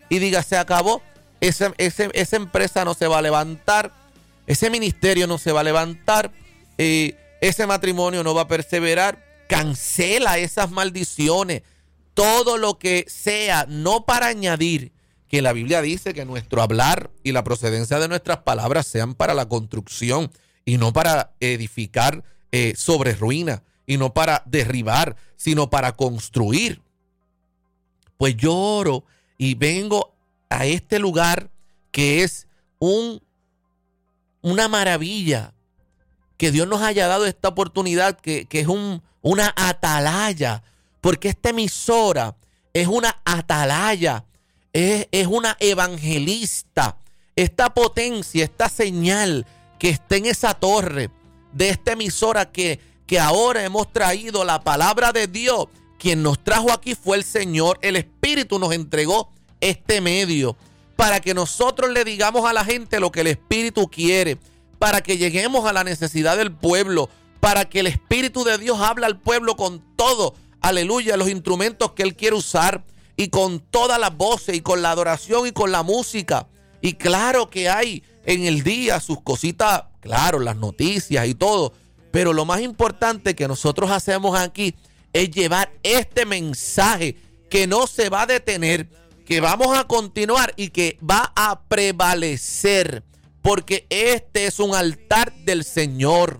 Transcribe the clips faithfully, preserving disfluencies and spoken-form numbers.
y diga, se acabó, ese, ese, esa empresa no se va a levantar, ese ministerio no se va a levantar, eh, ese matrimonio no va a perseverar. Cancela esas maldiciones, todo lo que sea, no para añadir, que la Biblia dice que nuestro hablar y la procedencia de nuestras palabras sean para la construcción y no para edificar eh, sobre ruina, y no para derribar, sino para construir. Pues yo oro y vengo a este lugar que es un, una maravilla, que Dios nos haya dado esta oportunidad, que, que es un, una atalaya, porque esta emisora es una atalaya, es, es una evangelista. Esta potencia, esta señal que está en esa torre de esta emisora, que, que ahora hemos traído la palabra de Dios. Quien nos trajo aquí fue el Señor. El Espíritu nos entregó este medio para que nosotros le digamos a la gente lo que el Espíritu quiere, para que lleguemos a la necesidad del pueblo, para que el Espíritu de Dios hable al pueblo con todo, aleluya, los instrumentos que Él quiere usar, y con todas las voces, y con la adoración, y con la música. Y claro que hay en el día sus cositas, claro, las noticias y todo, pero lo más importante que nosotros hacemos aquí es llevar este mensaje que no se va a detener, que vamos a continuar y que va a prevalecer, porque este es un altar del Señor.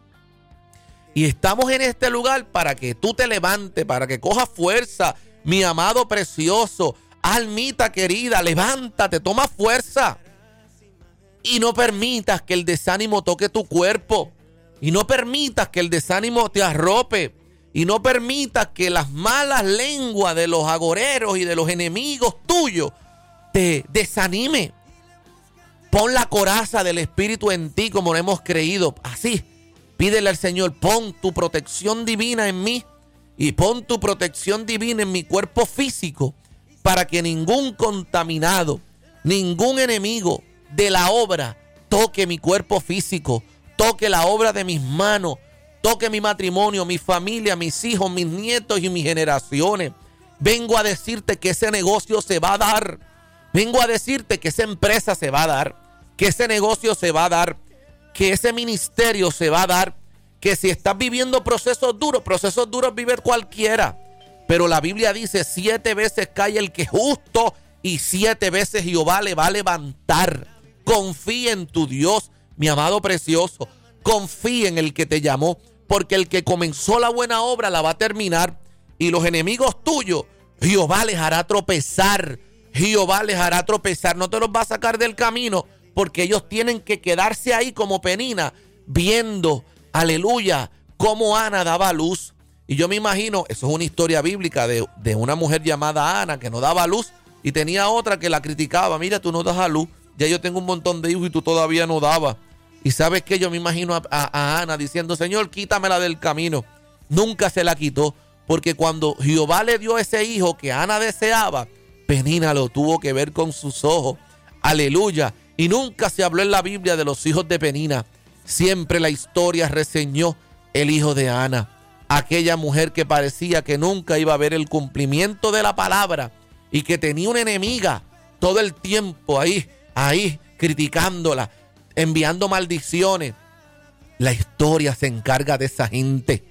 Y estamos en este lugar para que tú te levantes, para que cojas fuerza, mi amado precioso, almita querida, levántate, toma fuerza. Y no permitas que el desánimo toque tu cuerpo. Y no permitas que el desánimo te arrope. Y no permitas que las malas lenguas de los agoreros y de los enemigos tuyos te desanime. Pon la coraza del Espíritu en ti como lo hemos creído. Así, pídele al Señor, pon tu protección divina en mí y pon tu protección divina en mi cuerpo físico, para que ningún contaminado, ningún enemigo de la obra toque mi cuerpo físico, toque la obra de mis manos, toque mi matrimonio, mi familia, mis hijos, mis nietos y mis generaciones. Vengo a decirte que ese negocio se va a dar. Vengo a decirte que esa empresa se va a dar, que ese negocio se va a dar, que ese ministerio se va a dar, que si estás viviendo procesos duros, procesos duros vive cualquiera, pero la Biblia dice, siete veces cae el que es justo y siete veces Jehová le va a levantar. Confía en tu Dios, mi amado precioso, confía en el que te llamó, porque el que comenzó la buena obra la va a terminar, y los enemigos tuyos, Jehová les hará tropezar, Jehová les hará tropezar, no te los va a sacar del camino, porque ellos tienen que quedarse ahí como Penina, viendo, aleluya, cómo Ana daba a luz. Y yo me imagino, eso es una historia bíblica de, de una mujer llamada Ana que no daba a luz y tenía otra que la criticaba. Mira, tú no das a luz, ya yo tengo un montón de hijos y tú todavía no dabas. Y ¿sabes qué? Yo me imagino a, a, a Ana diciendo, Señor, quítamela del camino. Nunca se la quitó, porque cuando Jehová le dio ese hijo que Ana deseaba, Penina lo tuvo que ver con sus ojos. Aleluya. Y nunca se habló en la Biblia de los hijos de Penina. Siempre la historia reseñó el hijo de Ana, aquella mujer que parecía que nunca iba a ver el cumplimiento de la palabra y que tenía una enemiga todo el tiempo ahí, ahí, criticándola, enviando maldiciones. La historia se encarga de esa gente.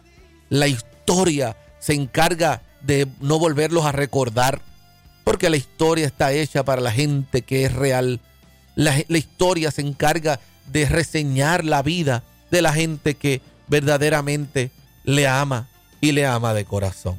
La historia se encarga de no volverlos a recordar, porque la historia está hecha para la gente que es real. La, la historia se encarga de reseñar la vida de la gente que verdaderamente le ama y le ama de corazón.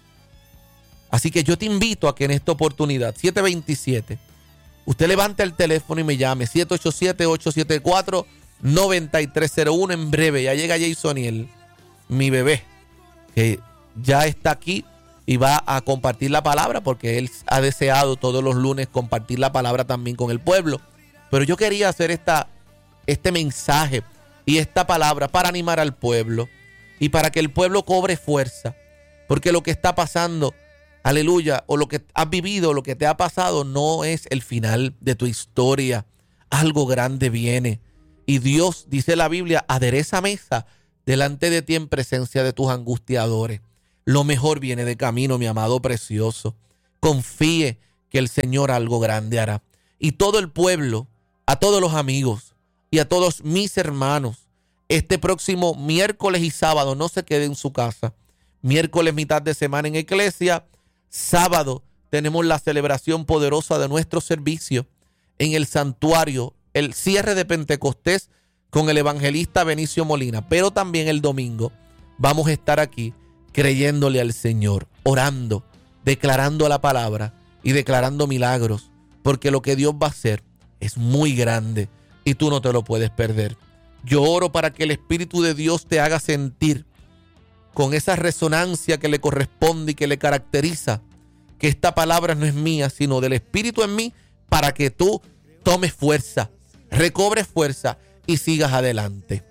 Así que yo te invito a que en esta oportunidad, siete dos siete, usted levante el teléfono y me llame, siete ocho siete, ocho siete cuatro, nueve tres cero uno. En breve ya llega Jasoniel, mi bebé, que ya está aquí y va a compartir la palabra, porque él ha deseado todos los lunes compartir la palabra también con el pueblo. Pero yo quería hacer esta, este mensaje y esta palabra para animar al pueblo y para que el pueblo cobre fuerza, porque lo que está pasando, aleluya, o lo que has vivido, lo que te ha pasado, no es el final de tu historia. Algo grande viene, y Dios, dice la Biblia, adereza mesa delante de ti en presencia de tus angustiadores. Lo mejor viene de camino, mi amado precioso. Confíe que el Señor algo grande hará. Y todo el pueblo, a todos los amigos y a todos mis hermanos, este próximo miércoles y sábado no se quede en su casa. Miércoles mitad de semana en iglesia, sábado tenemos la celebración poderosa de nuestro servicio en el santuario, el cierre de Pentecostés con el evangelista Benicio Molina. Pero también el domingo vamos a estar aquí creyéndole al Señor, orando, declarando la palabra y declarando milagros, porque lo que Dios va a hacer es muy grande y tú no te lo puedes perder. Yo oro para que el Espíritu de Dios te haga sentir con esa resonancia que le corresponde y que le caracteriza, que esta palabra no es mía, sino del Espíritu en mí, para que tú tomes fuerza, recobres fuerza y sigas adelante.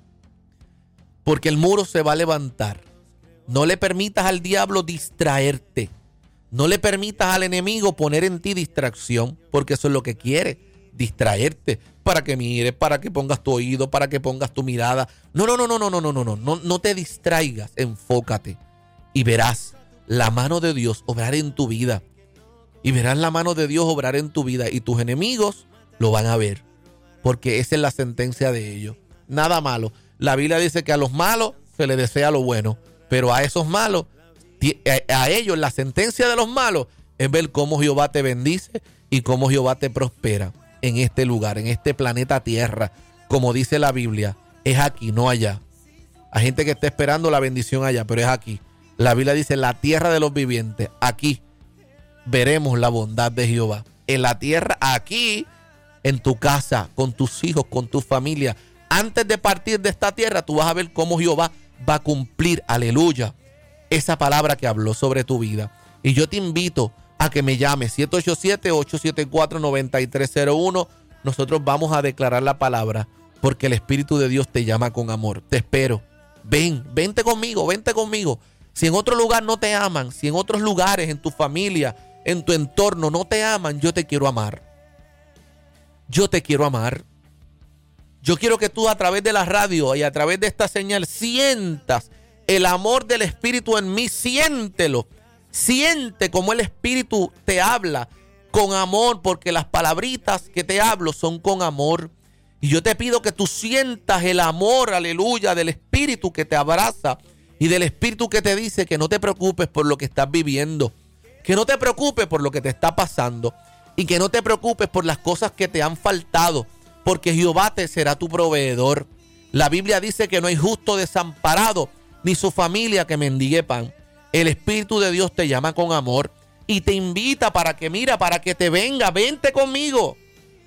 Porque el muro se va a levantar. No le permitas al diablo distraerte. No le permitas al enemigo poner en ti distracción, porque eso es lo que quiere, distraerte, para que mires, para que pongas tu oído, para que pongas tu mirada. No, no, no, no, no, no, no, no, no, no, no te distraigas, enfócate y verás la mano de Dios obrar en tu vida. Y verás la mano de Dios obrar en tu vida y tus enemigos lo van a ver, porque esa es la sentencia de ellos. Nada malo. La Biblia dice que a los malos se les desea lo bueno, pero a esos malos, a ellos la sentencia de los malos es ver cómo Jehová te bendice y cómo Jehová te prospera en este lugar, en este planeta Tierra. Como dice la Biblia, es aquí, no allá. Hay gente que está esperando la bendición allá, pero es aquí. La Biblia dice la tierra de los vivientes. Aquí veremos la bondad de Jehová. En la tierra, aquí, en tu casa, con tus hijos, con tu familia. Antes de partir de esta tierra, tú vas a ver cómo Jehová va a cumplir, aleluya, esa palabra que habló sobre tu vida. Y yo te invito a que me llames siete ocho siete, ocho siete cuatro, nueve tres cero uno. Nosotros vamos a declarar la palabra porque el Espíritu de Dios te llama con amor. Te espero. Ven, vente conmigo, vente conmigo. Si en otro lugar no te aman, si en otros lugares, en tu familia, en tu entorno no te aman, yo te quiero amar. Yo te quiero amar. Yo quiero que tú a través de la radio y a través de esta señal sientas el amor del Espíritu en mí. Siéntelo. Siente cómo el Espíritu te habla con amor, porque las palabritas que te hablo son con amor. Y yo te pido que tú sientas el amor, aleluya, del Espíritu que te abraza y del Espíritu que te dice que no te preocupes por lo que estás viviendo, que no te preocupes por lo que te está pasando y que no te preocupes por las cosas que te han faltado, porque Jehová te será tu proveedor. La Biblia dice que no hay justo desamparado, ni su familia que mendigue pan. El Espíritu de Dios te llama con amor y te invita para que, mira, para que te venga, vente conmigo.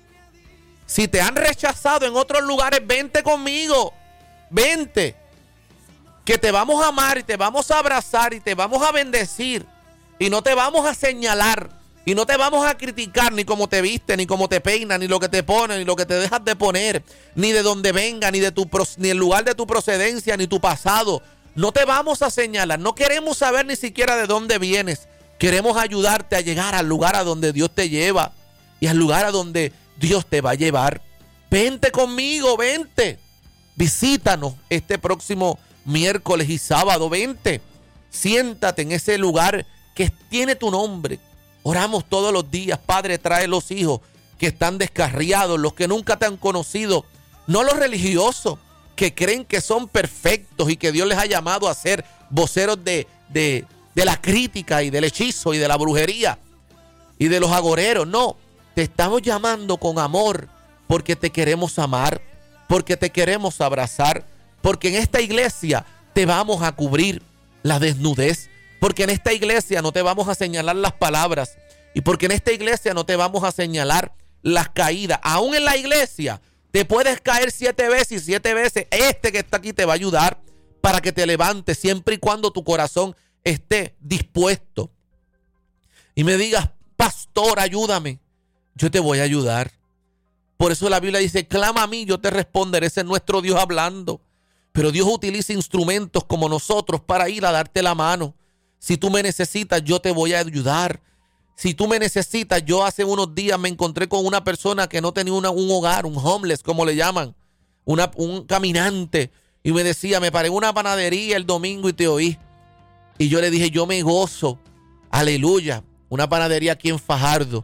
Si te han rechazado en otros lugares, vente conmigo, vente. Que te vamos a amar y te vamos a abrazar y te vamos a bendecir y no te vamos a señalar y no te vamos a criticar ni cómo te viste, ni cómo te peinas, ni lo que te pones, ni lo que te dejas de poner, ni de dónde venga, ni de tu ni el lugar de tu procedencia, ni tu pasado. No te vamos a señalar, no queremos saber ni siquiera de dónde vienes. Queremos ayudarte a llegar al lugar a donde Dios te lleva y al lugar a donde Dios te va a llevar. Vente conmigo, vente. Visítanos este próximo miércoles y sábado, vente. Siéntate en ese lugar que tiene tu nombre. Oramos todos los días, Padre, trae los hijos que están descarriados, los que nunca te han conocido, no los religiosos que creen que son perfectos y que Dios les ha llamado a ser voceros de, de, de la crítica y del hechizo y de la brujería y de los agoreros. No, te estamos llamando con amor porque te queremos amar, porque te queremos abrazar, porque en esta iglesia te vamos a cubrir la desnudez, porque en esta iglesia no te vamos a señalar las palabras y porque en esta iglesia no te vamos a señalar las caídas. Aún en la iglesia te puedes caer siete veces y siete veces este que está aquí te va a ayudar para que te levantes, siempre y cuando tu corazón esté dispuesto y me digas, pastor, ayúdame. Yo te voy a ayudar. Por eso la Biblia dice, clama a mí, yo te responderé. Ese es nuestro Dios hablando. Pero Dios utiliza instrumentos como nosotros para ir a darte la mano. Si tú me necesitas, yo te voy a ayudar. Si tú me necesitas, yo hace unos días me encontré con una persona que no tenía una, un hogar, un homeless, como le llaman, una, un caminante. Y me decía, me paré en una panadería el domingo y te oí. Y yo le dije, yo me gozo, aleluya, una panadería aquí en Fajardo.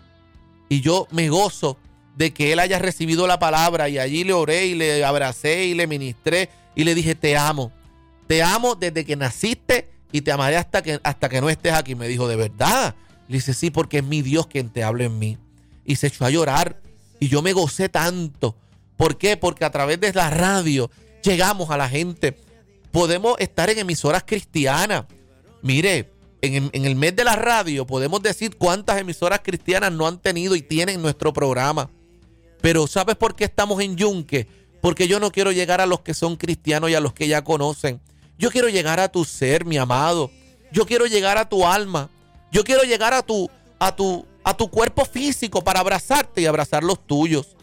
Y yo me gozo de que él haya recibido la palabra, y allí le oré y le abracé y le ministré y le dije, te amo. Te amo desde que naciste y te amaré hasta que, hasta que no estés aquí. Me dijo, ¿de verdad? Le dice, sí, porque es mi Dios quien te habla en mí. Y se echó a llorar y yo me gocé tanto. ¿Por qué? Porque a través de la radio llegamos a la gente. Podemos estar en emisoras cristianas. Mire, en, en el mes de la radio podemos decir cuántas emisoras cristianas no han tenido y tienen nuestro programa. Pero ¿sabes por qué estamos en Yunque? Porque yo no quiero llegar a los que son cristianos y a los que ya conocen. Yo quiero llegar a tu ser, mi amado. Yo quiero llegar a tu alma. Yo quiero llegar a tu, a tu, a tu cuerpo físico para abrazarte y abrazar los tuyos.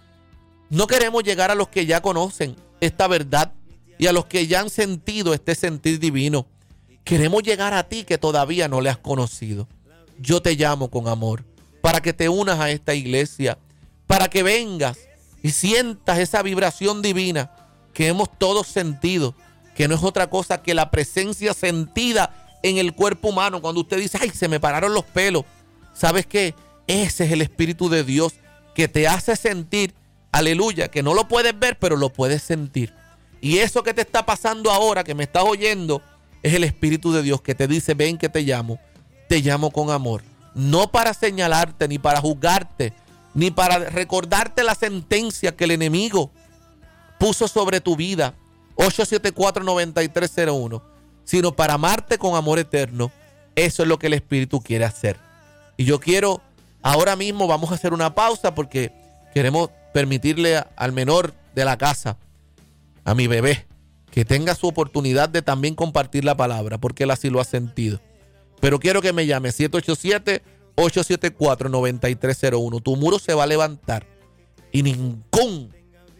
No queremos llegar a los que ya conocen esta verdad y a los que ya han sentido este sentir divino. Queremos llegar a ti que todavía no le has conocido. Yo te llamo con amor para que te unas a esta iglesia, para que vengas y sientas esa vibración divina que hemos todos sentido, que no es otra cosa que la presencia sentida en el cuerpo humano. Cuando usted dice, ay, se me pararon los pelos, ¿sabes qué? Ese es el Espíritu de Dios que te hace sentir, aleluya, que no lo puedes ver, pero lo puedes sentir. Y eso que te está pasando ahora, que me estás oyendo, es el Espíritu de Dios que te dice, ven que te llamo, te llamo con amor. No para señalarte, ni para juzgarte, ni para recordarte la sentencia que el enemigo puso sobre tu vida, ocho siete cuatro, nueve tres cero uno, sino para amarte con amor eterno. Eso es lo que el Espíritu quiere hacer. Y yo quiero, ahora mismo vamos a hacer una pausa porque queremos permitirle al menor de la casa, a mi bebé, que tenga su oportunidad de también compartir la palabra, porque él así lo ha sentido. Pero quiero que me llame siete ocho siete, ocho siete cuatro, nueve tres cero uno. Tu muro se va a levantar y ningún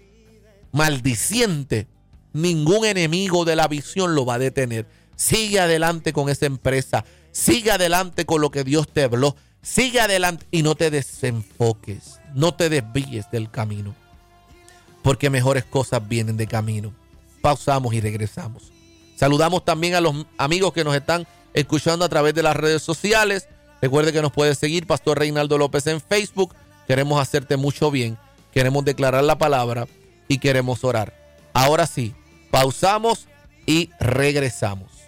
maldiciente, ningún enemigo de la visión lo va a detener. Sigue adelante con esa empresa, sigue adelante con lo que Dios te habló, sigue adelante y no te desenfoques, no te desvíes del camino, porque mejores cosas vienen de camino. Pausamos y regresamos. Saludamos también a los amigos que nos están escuchando a través de las redes sociales. Recuerde que nos puede seguir, Pastor Reinaldo López, en Facebook. Queremos hacerte mucho bien, queremos declarar la palabra y queremos orar. Ahora sí, pausamos y regresamos.